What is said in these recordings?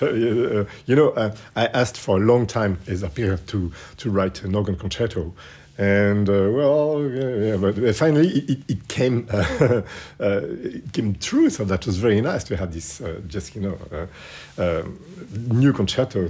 I asked for a long time as a peer to write an organ concerto. And but finally it came it came true. So that was very nice to have this new concerto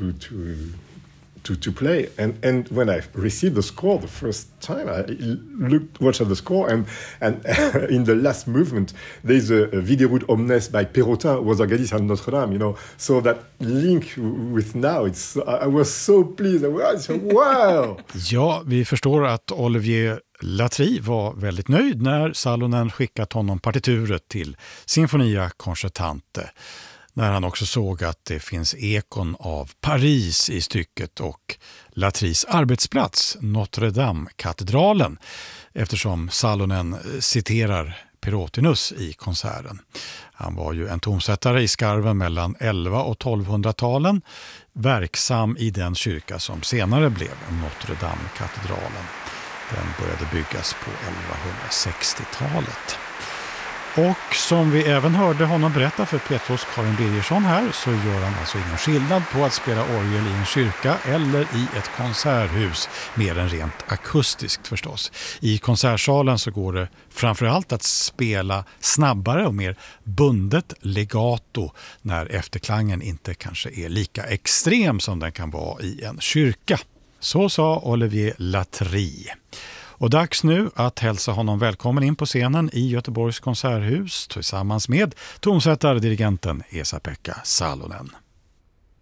to play. And when I received the score the first time, I watched the score, and in the last movement there's a Videowood Omnes by Perrotin was organized at Notre Dame. So that link with now, I was so pleased. Wow! Ja, vi förstår att Olivier Latry var väldigt nöjd när Salonen skickat honom partituret till Sinfonia Concertante, när han också såg att det finns ekon av Paris i stycket och Latrys arbetsplats, Notre Dame-katedralen, eftersom Salonen citerar Perotinus i konserten. Han var ju en tonsättare i skarven mellan 1100- och 1200-talen, verksam i den kyrka som senare blev Notre Dame-katedralen. Den började byggas på 1160-talet. Och som vi även hörde honom berätta för Petros Karin Birgersson här, så gör han alltså ingen skillnad på att spela orgel i en kyrka eller i ett konserthus, mer än rent akustiskt förstås. I konsertsalen så går det framförallt att spela snabbare och mer bundet legato när efterklangen inte kanske är lika extrem som den kan vara i en kyrka. Så sa Olivier Latry. Och dags nu att hälsa honom välkommen in på scenen i Göteborgs konserthus tillsammans med tonsättare dirigenten Esa-Pekka Salonen.